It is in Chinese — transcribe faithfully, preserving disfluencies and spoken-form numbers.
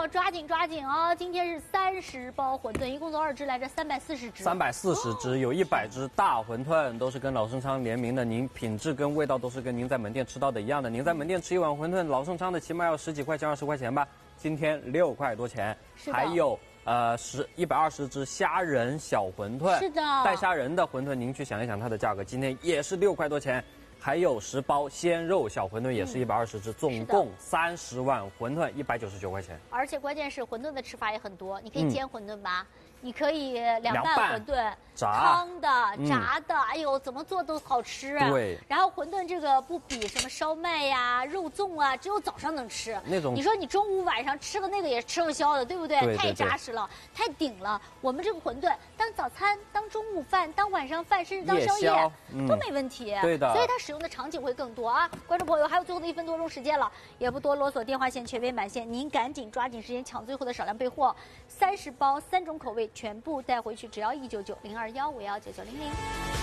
友抓紧抓紧哦！今天是三十包馄饨，一共多少只来着？三百四十只。 三百四十只，有一百只大馄饨，都是跟老盛昌联名的，您品质跟味道都是跟您在门店吃到的一样的。您在门店吃一碗馄饨，老盛昌的起码要十几块钱、二十块钱吧，今天六块多钱。还有呃十一百二十只虾仁小馄饨， 是的， 带虾仁的馄饨，您去想一想它的价格，今天也是六块多钱。还有十包鲜肉小馄饨，也是一百二十只，总共三十碗馄饨，一百九十九块钱。 而且关键是馄饨的吃法也很多，你可以煎馄饨吧，嗯、你可以凉拌馄饨、汤的、炸的，哎呦，怎么做都好吃。 对。 然后馄饨这个不比什么烧麦呀、肉粽啊，只有早上能吃。 那种。 你说你中午晚上吃个那个也吃不消的，对不对？ 对对对， 太扎实了，太顶了。我们这个馄饨当早餐、当中午饭、当晚上饭，甚至当宵夜、嗯、都没问题。 对的。 所以它使用的场景会更多啊！观众朋友，还有最后的一分多钟时间了，也不多啰嗦，电话线全面满线，您赶紧抓紧时间抢最后的少量备货，三十包三种口味全部带回去，只要一九九零二幺五幺九九零零。